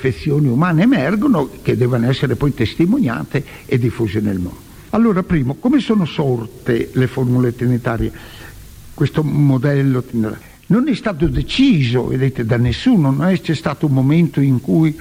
perfezioni umane emergono, che devono essere poi testimoniate e diffuse nel mondo. Allora, primo, come sono sorte le formule trinitarie? Questo modello non è stato deciso, vedete, da nessuno, non c'è stato un momento in cui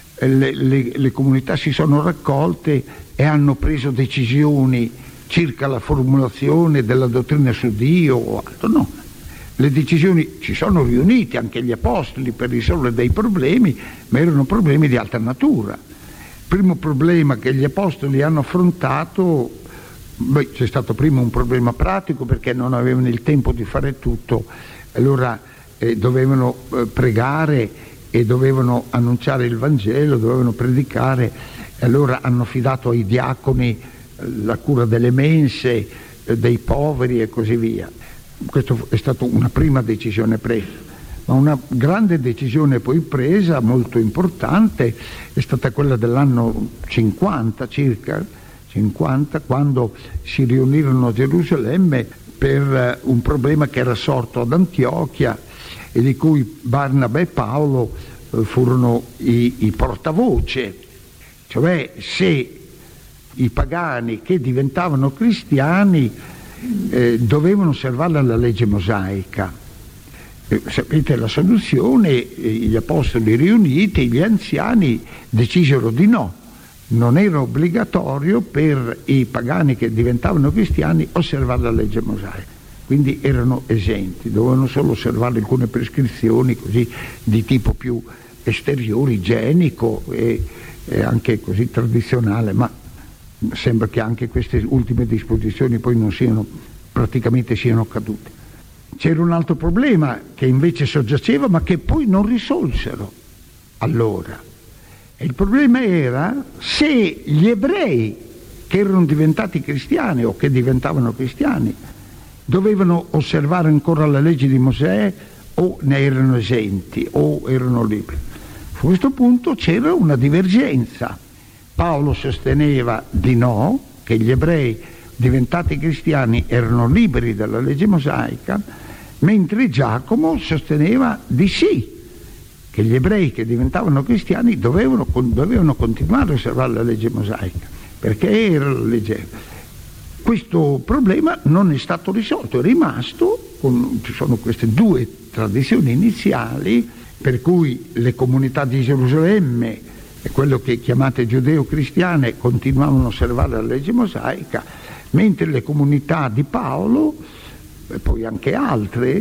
le comunità si sono raccolte e hanno preso decisioni circa la formulazione della dottrina su Dio o altro, no. Le decisioni si sono riuniti anche gli apostoli per risolvere dei problemi, ma erano problemi di altra natura. Il primo problema che gli apostoli hanno affrontato, c'è stato prima un problema pratico perché non avevano il tempo di fare tutto, allora dovevano pregare e dovevano annunciare il Vangelo, dovevano predicare, e allora hanno affidato ai diaconi la cura delle mense, dei poveri e così via. Questa è stata una prima decisione presa, ma una grande decisione poi presa, molto importante, è stata quella dell'anno 50 circa, 50, quando si riunirono a Gerusalemme per un problema che era sorto ad Antiochia e di cui Barnaba e Paolo furono i portavoce, cioè se i pagani che diventavano cristiani dovevano osservare la legge mosaica. Sapete la soluzione, gli apostoli riuniti, gli anziani decisero di no, non era obbligatorio per i pagani che diventavano cristiani osservare la legge mosaica, quindi erano esenti, dovevano solo osservare alcune prescrizioni così di tipo più esteriore, igienico e anche così tradizionale, ma sembra che anche queste ultime disposizioni poi non siano, praticamente siano cadute. C'era un altro problema che invece soggiaceva ma che poi non risolsero allora, e il problema era se gli ebrei che erano diventati cristiani o che diventavano cristiani dovevano osservare ancora la legge di Mosè o ne erano esenti o erano liberi. Su questo punto c'era una divergenza. Paolo sosteneva di no, che gli ebrei diventati cristiani erano liberi dalla legge mosaica, mentre Giacomo sosteneva di sì, che gli ebrei che diventavano cristiani dovevano continuare a osservare la legge mosaica, perché era la legge. Questo problema non è stato risolto, è rimasto, ci sono queste due tradizioni iniziali, per cui le comunità di Gerusalemme e quello che chiamate giudeo-cristiane continuavano a osservare la legge mosaica, mentre le comunità di Paolo e poi anche altre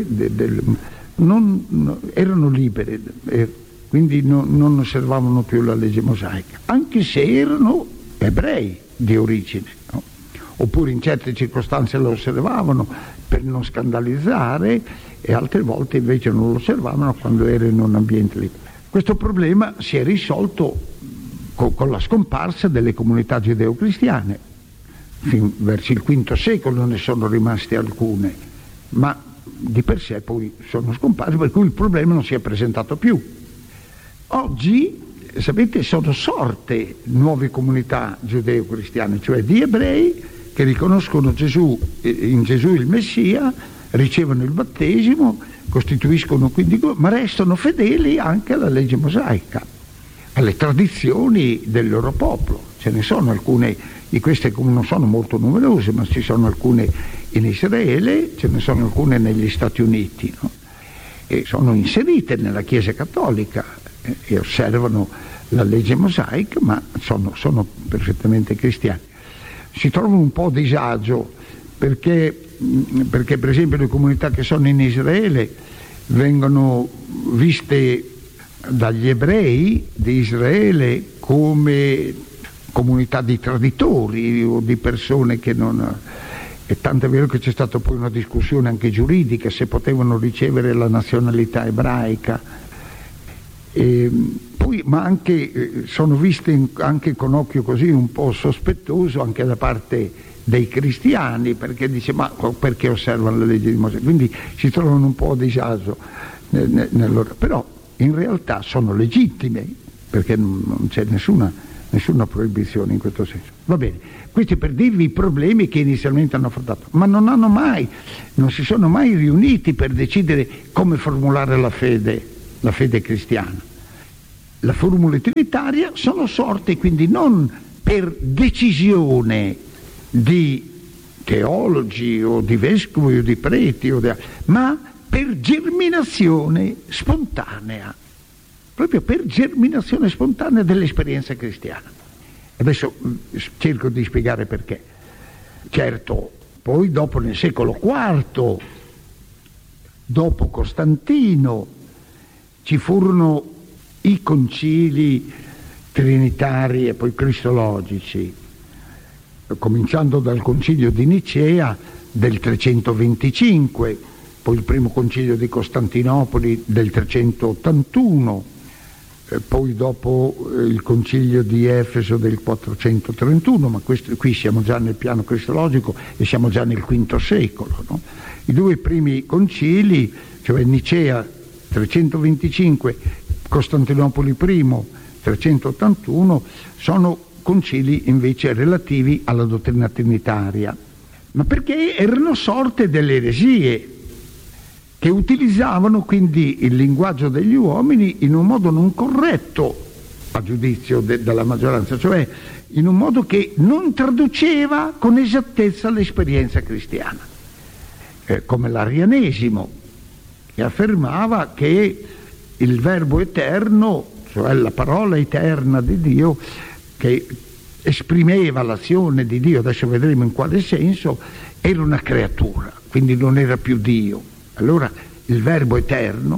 erano libere, quindi non osservavano più la legge mosaica, anche se erano ebrei di origine, no? Oppure in certe circostanze lo osservavano per non scandalizzare e altre volte invece non lo osservavano quando erano in un ambiente libero. Questo problema si è risolto con la scomparsa delle comunità giudeo-cristiane. Verso il V secolo ne sono rimaste alcune, ma di per sé poi sono scomparse, per cui il problema non si è presentato più. Oggi, sapete, sono sorte nuove comunità giudeo-cristiane, cioè di ebrei che riconoscono in Gesù il Messia, ricevono il battesimo, costituiscono quindi, ma restano fedeli anche alla legge mosaica, alle tradizioni del loro popolo. Ce ne sono alcune di queste, non sono molto numerose, ma ci sono alcune in Israele, ce ne sono alcune negli Stati Uniti, no? E sono inserite nella Chiesa Cattolica e osservano la legge mosaica, ma sono perfettamente cristiani. Si trovano un po' a disagio perché per esempio le comunità che sono in Israele vengono viste dagli ebrei di Israele come comunità di traditori o di persone che non... E tanto è vero che c'è stata poi una discussione anche giuridica se potevano ricevere la nazionalità ebraica. Ma anche sono viste anche con occhio così un po' sospettoso anche da parte dei cristiani, perché dice ma perché osservano la legge di Mosè, quindi si trovano un po' a disagio però in realtà sono legittime, perché non c'è nessuna proibizione in questo senso. Va bene, questi per dirvi i problemi che inizialmente hanno affrontato, ma non si sono mai riuniti per decidere come formulare la fede cristiana. la formula trinitaria sono sorte quindi non per decisione di teologi o di vescovi o di preti, ma per germinazione spontanea, proprio per germinazione spontanea dell'esperienza cristiana. Adesso cerco di spiegare perché. Certo, poi dopo nel secolo IV, dopo Costantino, ci furono i concili trinitari e poi cristologici, cominciando dal concilio di Nicea del 325, poi il primo concilio di Costantinopoli del 381, poi dopo il concilio di Efeso del 431, ma qui siamo già nel piano cristologico e siamo già nel V secolo, no? I due primi concili, cioè Nicea 325, Costantinopoli I 381, sono concili invece relativi alla dottrina trinitaria, ma perché erano sorte delle eresie che utilizzavano quindi il linguaggio degli uomini in un modo non corretto a giudizio della maggioranza, cioè in un modo che non traduceva con esattezza l'esperienza cristiana, come l'arianesimo, che affermava che il Verbo eterno, cioè la parola eterna di Dio, che esprimeva l'azione di Dio, adesso vedremo in quale senso, era una creatura, quindi non era più Dio. Allora il Verbo eterno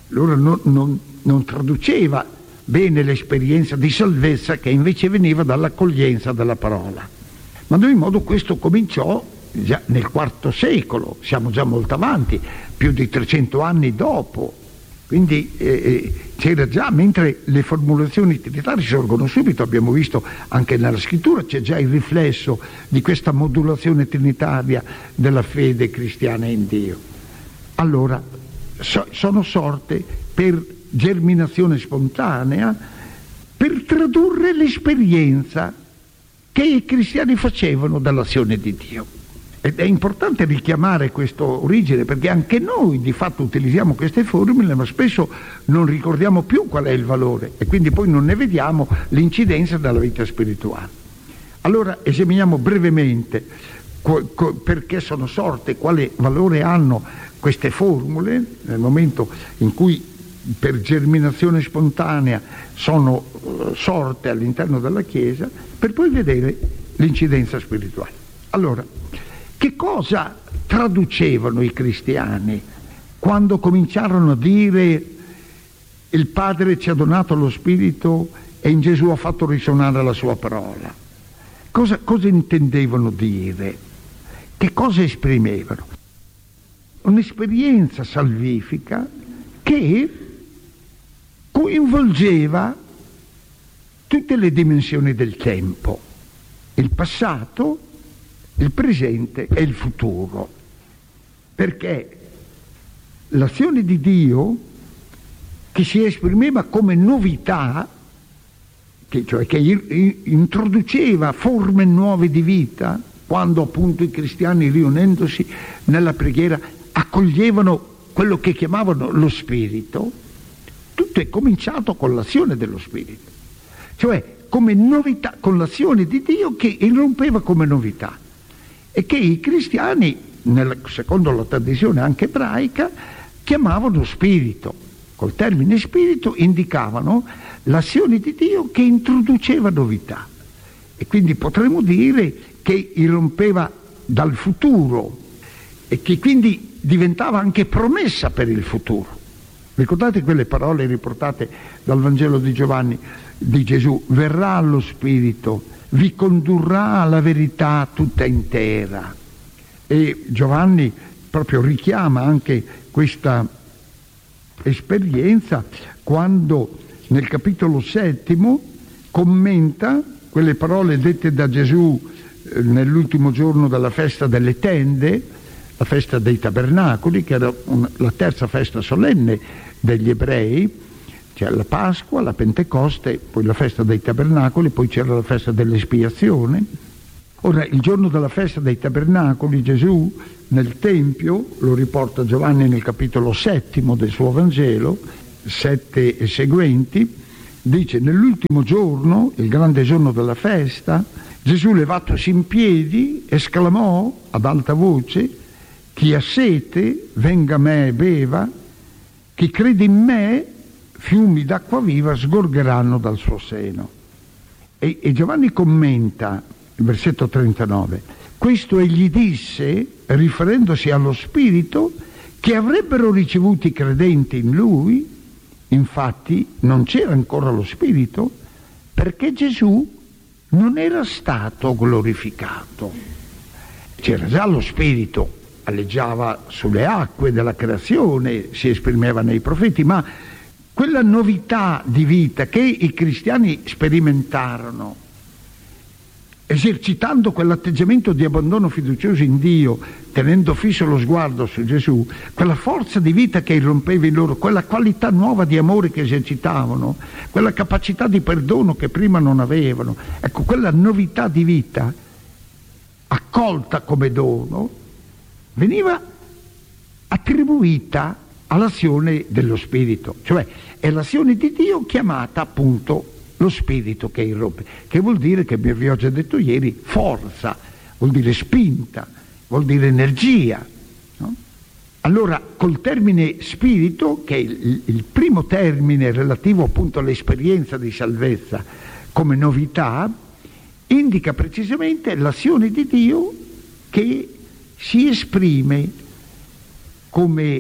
non traduceva bene l'esperienza di salvezza che invece veniva dall'accoglienza della parola. Ma ad ogni modo questo cominciò già nel IV secolo, siamo già molto avanti, più di 300 anni dopo. Quindi c'era già, mentre le formulazioni trinitarie sorgono subito, abbiamo visto anche nella scrittura, c'è già il riflesso di questa modulazione trinitaria della fede cristiana in Dio. Allora, sono sorte per germinazione spontanea, per tradurre l'esperienza che i cristiani facevano dall'azione di Dio. Ed è importante richiamare questa origine, perché anche noi di fatto utilizziamo queste formule, ma spesso non ricordiamo più qual è il valore e quindi poi non ne vediamo l'incidenza della vita spirituale. Allora esaminiamo brevemente perché sono sorte, quale valore hanno queste formule nel momento in cui per germinazione spontanea sono sorte all'interno della Chiesa, per poi vedere l'incidenza spirituale. Allora, che cosa traducevano i cristiani quando cominciarono a dire il Padre ci ha donato lo Spirito e in Gesù ha fatto risuonare la sua parola? Cosa intendevano dire? Che cosa esprimevano? Un'esperienza salvifica che coinvolgeva tutte le dimensioni del tempo, il passato, il presente e il futuro, perché l'azione di Dio che si esprimeva come novità, cioè che introduceva forme nuove di vita, quando appunto i cristiani riunendosi nella preghiera accoglievano quello che chiamavano lo Spirito, tutto è cominciato con l'azione dello Spirito, cioè come novità, con l'azione di Dio che irrompeva come novità e che i cristiani, secondo la tradizione anche ebraica, chiamavano Spirito. Col termine Spirito indicavano l'azione di Dio che introduceva novità e quindi potremmo dire che irrompeva dal futuro e che quindi diventava anche promessa per il futuro. Ricordate quelle parole riportate dal Vangelo di Giovanni di Gesù: verrà lo Spirito, vi condurrà alla verità tutta intera. E Giovanni proprio richiama anche questa esperienza quando nel capitolo 7 commenta quelle parole dette da Gesù nell'ultimo giorno della festa delle tende, la festa dei tabernacoli, che era la terza festa solenne degli ebrei. C'era la Pasqua, la Pentecoste, poi la festa dei tabernacoli, poi c'era la festa dell'espiazione. Ora, il giorno della festa dei tabernacoli, Gesù nel Tempio, lo riporta Giovanni nel capitolo 7 del suo Vangelo, 7 e seguenti, dice: nell'ultimo giorno, il grande giorno della festa, Gesù, levatosi in piedi, esclamò ad alta voce: chi ha sete venga a me e beva, chi crede in me fiumi d'acqua viva sgorgeranno dal suo seno. E Giovanni commenta il versetto 39: questo egli disse riferendosi allo Spirito che avrebbero ricevuto i credenti in lui. Infatti non c'era ancora lo Spirito perché Gesù non era stato glorificato. C'era già lo Spirito, alleggiava sulle acque della creazione, si esprimeva nei profeti, ma quella novità di vita che i cristiani sperimentarono, esercitando quell'atteggiamento di abbandono fiducioso in Dio, tenendo fisso lo sguardo su Gesù, quella forza di vita che irrompeva in loro, quella qualità nuova di amore che esercitavano, quella capacità di perdono che prima non avevano, ecco, quella novità di vita accolta come dono veniva attribuita all'azione dello Spirito, cioè è l'azione di Dio chiamata appunto lo Spirito che irrompe, che vuol dire, che vi ho già detto ieri, forza, vuol dire spinta, vuol dire energia, no? Allora col termine Spirito, che è il primo termine relativo appunto all'esperienza di salvezza come novità, indica precisamente l'azione di Dio che si esprime come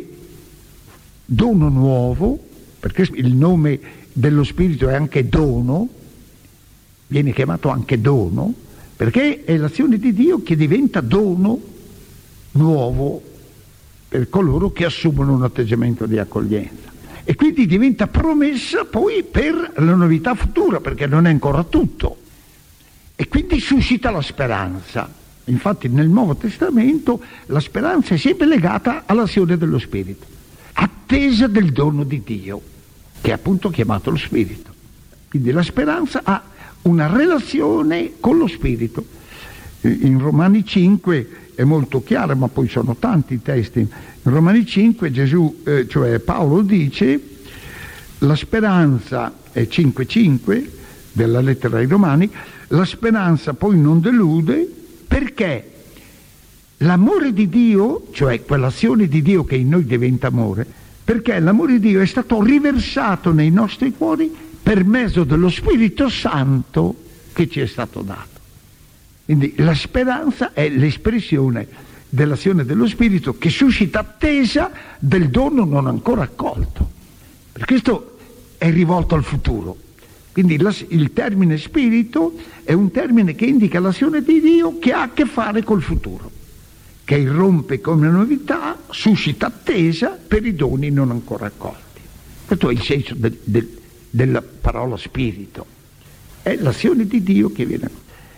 dono nuovo, perché il nome dello Spirito è anche dono, viene chiamato anche dono, perché è l'azione di Dio che diventa dono nuovo per coloro che assumono un atteggiamento di accoglienza. E quindi diventa promessa poi per la novità futura, perché non è ancora tutto. E quindi suscita la speranza. Infatti nel Nuovo Testamento la speranza è sempre legata all'azione dello Spirito, attesa del dono di Dio, che è appunto chiamato lo Spirito. Quindi la speranza ha una relazione con lo Spirito. In Romani 5 è molto chiara, ma poi sono tanti i testi. In Romani 5 Gesù, cioè Paolo dice, la speranza è 5,5 della lettera ai Romani, la speranza poi non delude perché l'amore di Dio, cioè quell'azione di Dio che in noi diventa amore, perché l'amore di Dio è stato riversato nei nostri cuori per mezzo dello Spirito Santo che ci è stato dato. Quindi la speranza è l'espressione dell'azione dello Spirito che suscita attesa del dono non ancora accolto. Per questo è rivolto al futuro. Quindi il termine Spirito è un termine che indica l'azione di Dio che ha a che fare col futuro, che irrompe come novità, suscita attesa per i doni non ancora accolti. Questo è il senso della parola Spirito. È l'azione di Dio che viene.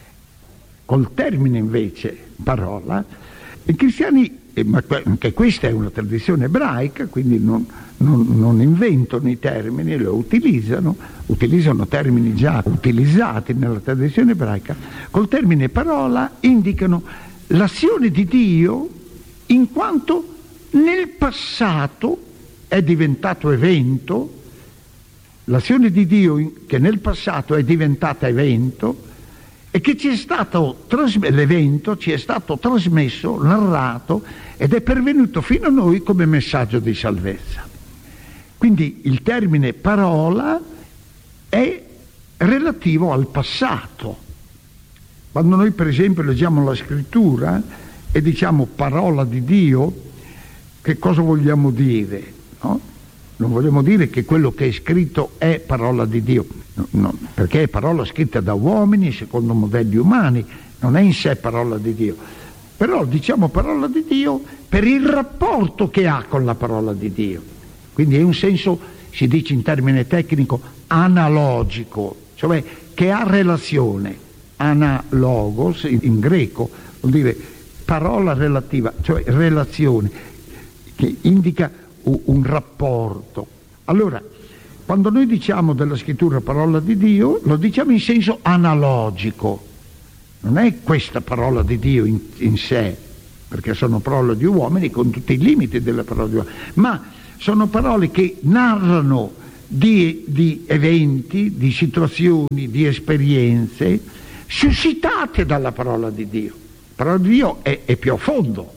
Col termine invece parola, i cristiani, ma anche questa è una tradizione ebraica, quindi non inventano i termini, lo utilizzano termini già utilizzati nella tradizione ebraica. Col termine parola indicano l'azione di Dio in quanto nel passato è diventato evento, l'azione di Dio che nel passato è diventata evento e che l'evento ci è stato trasmesso, narrato ed è pervenuto fino a noi come messaggio di salvezza. Quindi il termine parola è relativo al passato. Quando noi per esempio leggiamo la scrittura e diciamo parola di Dio, che cosa vogliamo dire? No? Non vogliamo dire che quello che è scritto è parola di Dio, no, perché è parola scritta da uomini secondo modelli umani, non è in sé parola di Dio. Però diciamo parola di Dio per il rapporto che ha con la parola di Dio. Quindi è un senso, si dice in termine tecnico, analogico, cioè che ha relazione. Analogos in greco vuol dire parola relativa, cioè relazione, che indica un rapporto. Allora, quando noi diciamo della scrittura parola di Dio, lo diciamo in senso analogico. Non è questa parola di Dio in sé, perché sono parole di uomini con tutti i limiti delle parole di uomini, ma sono parole che narrano di eventi, di situazioni, di esperienze suscitate dalla parola di Dio. La parola di Dio è più a fondo,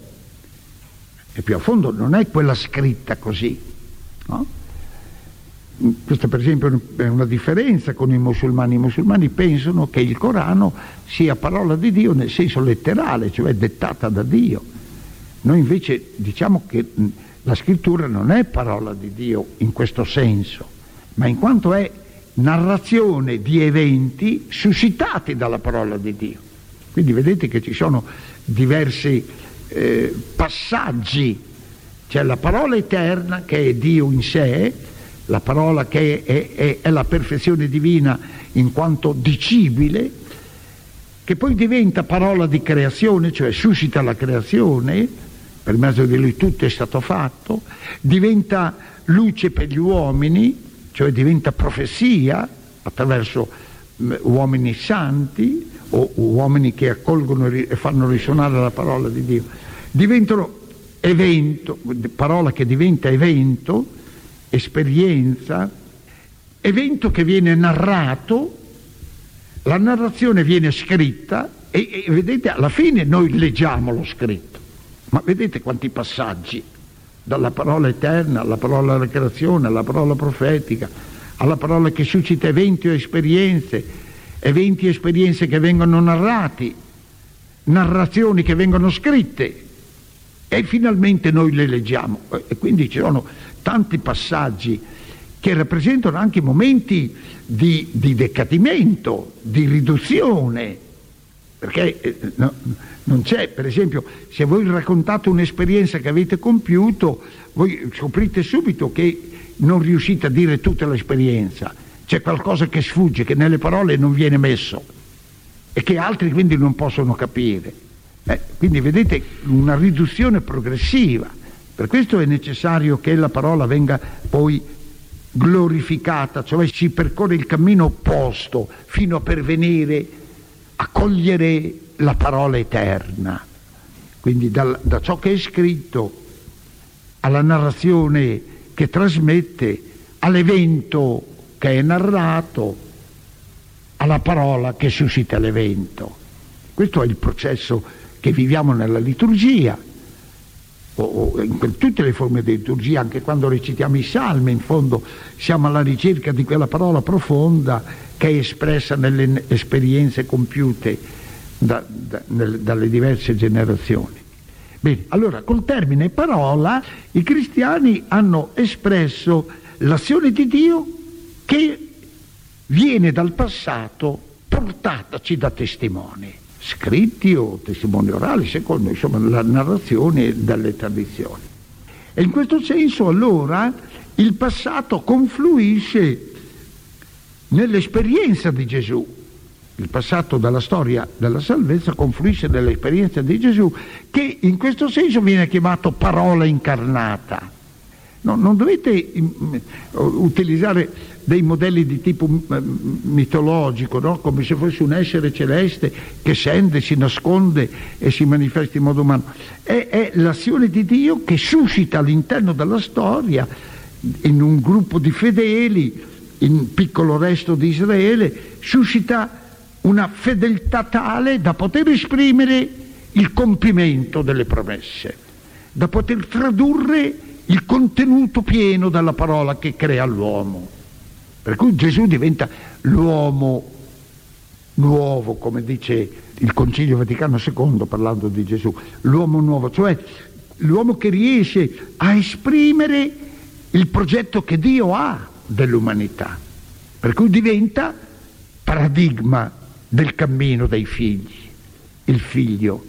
non è quella scritta così, no? Questa per esempio è una differenza con i musulmani. I musulmani pensano che il Corano sia parola di Dio nel senso letterale, cioè dettata da Dio. Noi invece diciamo che la scrittura non è parola di Dio in questo senso, ma in quanto è narrazione di eventi suscitati dalla parola di Dio. Quindi vedete che ci sono diversi passaggi. C'è la parola eterna che è Dio in sé, la parola che è la perfezione divina in quanto dicibile, che poi diventa parola di creazione, cioè suscita la creazione, per mezzo di lui tutto è stato fatto, diventa luce per gli uomini, cioè diventa profezia attraverso uomini santi o uomini che accolgono e fanno risuonare la parola di Dio, diventano evento, parola che diventa evento, esperienza, evento che viene narrato, la narrazione viene scritta e vedete alla fine noi leggiamo lo scritto, ma vedete quanti passaggi, dalla parola eterna alla parola della creazione, alla parola profetica, alla parola che suscita eventi o esperienze, eventi e esperienze che vengono narrati, narrazioni che vengono scritte e finalmente noi le leggiamo. E quindi ci sono tanti passaggi che rappresentano anche momenti di decadimento, di riduzione, perché non c'è, per esempio, se voi raccontate un'esperienza che avete compiuto, voi scoprite subito che non riuscite a dire tutta l'esperienza, c'è qualcosa che sfugge, che nelle parole non viene messo e che altri quindi non possono capire. Quindi vedete una riduzione progressiva. Per questo è necessario che la parola venga poi glorificata, cioè si percorre il cammino opposto fino a pervenire a cogliere la parola eterna. Quindi da ciò che è scritto alla narrazione che trasmette, all'evento che è narrato, alla parola che suscita l'evento. Questo è il processo che viviamo nella liturgia, o in tutte le forme di liturgia, anche quando recitiamo i salmi, in fondo siamo alla ricerca di quella parola profonda che è espressa nelle esperienze compiute dalle diverse generazioni. Bene, allora col termine parola i cristiani hanno espresso l'azione di Dio che viene dal passato portataci da testimoni, scritti o testimoni orali, secondo insomma la narrazione dalle tradizioni. E in questo senso allora il passato confluisce nell'esperienza di Gesù. Il passato dalla storia della salvezza confluisce nell'esperienza di Gesù, che in questo senso viene chiamato parola incarnata. No, non dovete utilizzare dei modelli di tipo mitologico, no? Come se fosse un essere celeste che scende, si nasconde e si manifesta in modo umano. È l'azione di Dio che suscita all'interno della storia, in un gruppo di fedeli, in piccolo resto di Israele, suscita una fedeltà tale da poter esprimere il compimento delle promesse, da poter tradurre il contenuto pieno della parola che crea l'uomo. Per cui Gesù diventa l'uomo nuovo, come dice il Concilio Vaticano II parlando di Gesù, l'uomo nuovo, cioè l'uomo che riesce a esprimere il progetto che Dio ha dell'umanità, per cui diventa paradigma del cammino dei figli, il figlio,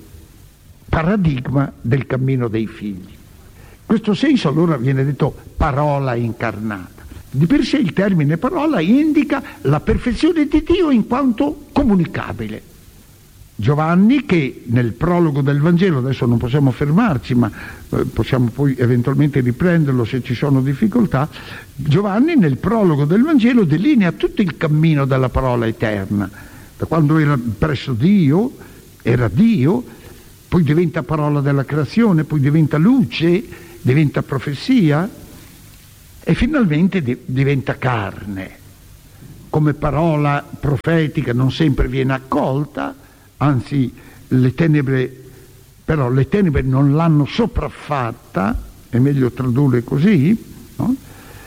paradigma del cammino dei figli. In questo senso allora viene detto parola incarnata. Di per sé il termine parola indica la perfezione di Dio in quanto comunicabile. Giovanni, che nel prologo del Vangelo, adesso non possiamo fermarci, ma possiamo poi eventualmente riprenderlo se ci sono difficoltà, Giovanni nel prologo del Vangelo delinea tutto il cammino della parola eterna, da quando era presso Dio, era Dio, poi diventa parola della creazione, poi diventa luce, diventa profezia, e finalmente diventa carne. Come parola profetica non sempre viene accolta, anzi le tenebre non l'hanno sopraffatta, è meglio tradurre così, no?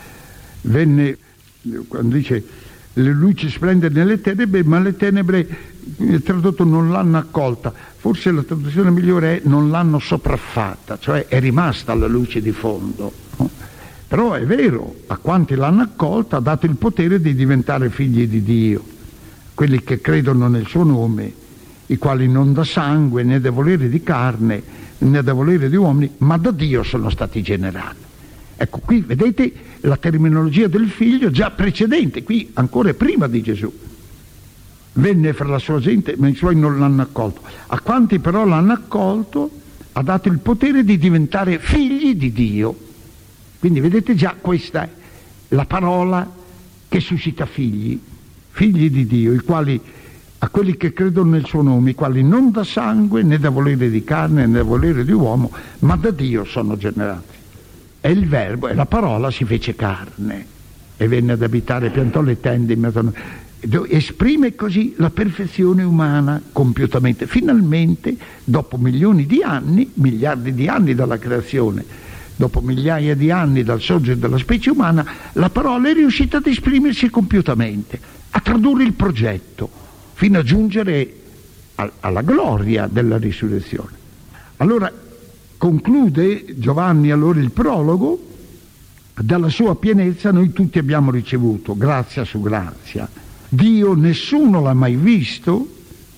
Quando dice le luci splende nelle tenebre, ma le tenebre, tradotto, non l'hanno accolta. Forse la traduzione migliore è non l'hanno sopraffatta, cioè è rimasta la luce di fondo, no? Però è vero, a quanti l'hanno accolta ha dato il potere di diventare figli di Dio, quelli che credono nel suo nome, i quali non da sangue, né da volere di carne, né da volere di uomini, ma da Dio sono stati generati. Ecco, qui vedete la terminologia del figlio già precedente, qui ancora prima di Gesù. Venne fra la sua gente, ma i suoi non l'hanno accolto. A quanti però l'hanno accolto ha dato il potere di diventare figli di Dio. Quindi vedete già questa è la parola che suscita figli di Dio, a quelli che credono nel suo nome, i quali non da sangue, né da volere di carne, né da volere di uomo, ma da Dio sono generati. E il verbo, e la parola si fece carne e venne ad abitare, piantò le tende in mezzo a noi. Esprime così la perfezione umana compiutamente. Finalmente, dopo milioni di anni, miliardi di anni dalla creazione, dopo migliaia di anni dal sorgere della specie umana, la parola è riuscita ad esprimersi compiutamente, a tradurre il progetto, fino a giungere alla gloria della risurrezione. Allora conclude Giovanni il prologo: dalla sua pienezza noi tutti abbiamo ricevuto grazia su grazia. Dio nessuno l'ha mai visto,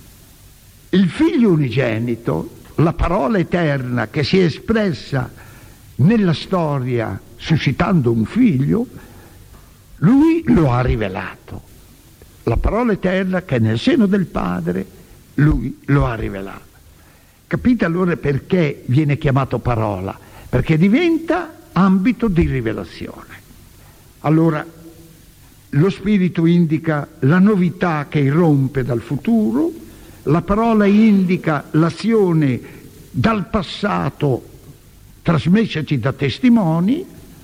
il figlio unigenito, la parola eterna che si è espressa nella storia suscitando un figlio, lui lo ha rivelato. La parola eterna che è nel seno del Padre, lui lo ha rivelato. Capite allora perché viene chiamato parola? Perché diventa ambito di rivelazione. Allora, lo Spirito indica la novità che irrompe dal futuro, la parola indica l'azione dal passato trasmessaci da testimoni,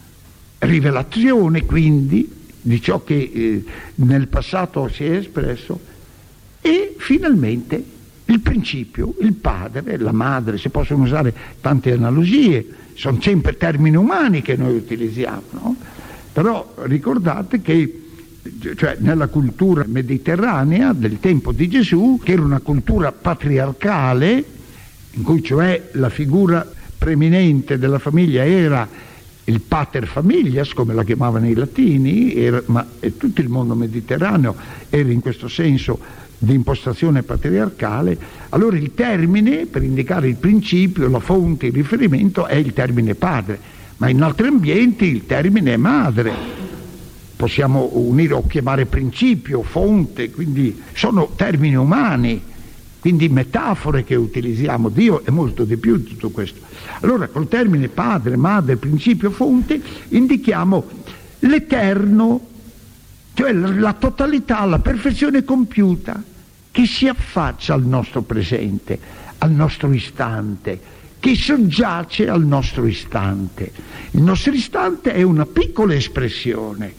rivelazione quindi di ciò che nel passato si è espresso, e finalmente il principio, il padre, la madre, si possono usare tante analogie, sono sempre termini umani che noi utilizziamo, no? Però ricordate che nella cultura mediterranea del tempo di Gesù, che era una cultura patriarcale, in cui cioè la figura preeminente della famiglia era il pater familias, come la chiamavano i latini, ma tutto il mondo mediterraneo era in questo senso di impostazione patriarcale. Allora il termine per indicare il principio, la fonte, il riferimento è il termine padre, ma in altri ambienti il termine è madre. Possiamo unire o chiamare principio, fonte, quindi sono termini umani, quindi metafore che utilizziamo. Dio è molto di più di tutto questo. Allora col termine padre, madre, principio, fonte indichiamo l'eterno, cioè la totalità, la perfezione compiuta che si affaccia al nostro presente, al nostro istante, che soggiace al nostro istante. Il nostro istante è una piccola espressione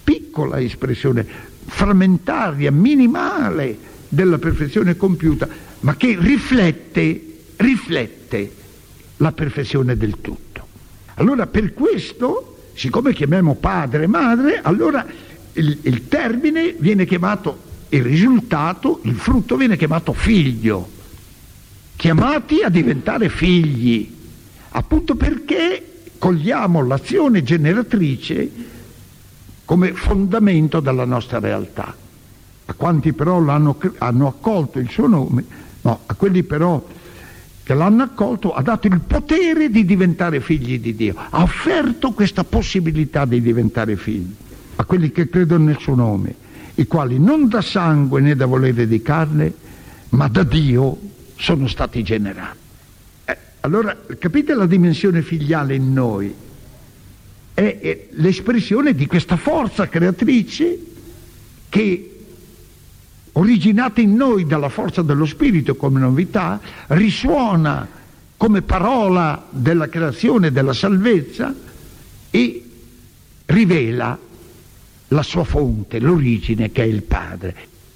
frammentaria, minimale della perfezione compiuta, ma che riflette la perfezione del tutto. Allora per questo, siccome chiamiamo padre e madre, allora il termine viene chiamato, il risultato, il frutto viene chiamato figlio, chiamati a diventare figli, appunto perché cogliamo l'azione generatrice come fondamento della nostra realtà. A quanti però hanno accolto il suo nome, no, a quelli però che l'hanno accolto ha dato il potere di diventare figli di Dio, ha offerto questa possibilità di diventare figli a quelli che credono nel suo nome, i quali non da sangue né da volere di carne, ma da Dio sono stati generati. Allora capite la dimensione filiale in noi? È l'espressione di questa forza creatrice che, originata in noi dalla forza dello Spirito come novità, risuona come parola della creazione, della salvezza, e rivela la sua fonte, l'origine, che è il Padre.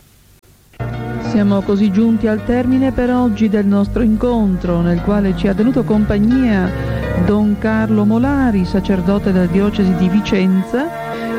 Siamo così giunti al termine per oggi del nostro incontro, nel quale ci ha tenuto compagnia Don Carlo Molari, sacerdote della diocesi di Vicenza,